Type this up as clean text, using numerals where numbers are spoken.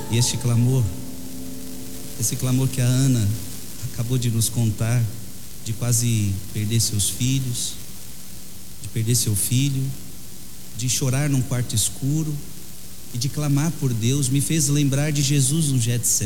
E esse clamor que a Ana acabou de nos contar, de quase perder seus filhos, de perder seu filho, de chorar num quarto escuro e de clamar por Deus, me fez lembrar de Jesus no Getsemane.